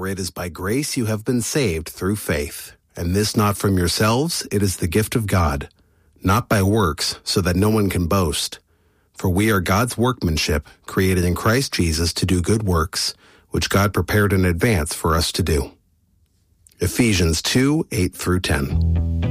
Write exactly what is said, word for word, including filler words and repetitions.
For it is by grace you have been saved through faith, and this not from yourselves, it is the gift of God, not by works, so that no one can boast. For we are God's workmanship, created in Christ Jesus to do good works, which God prepared in advance for us to do. Ephesians two, eight through ten.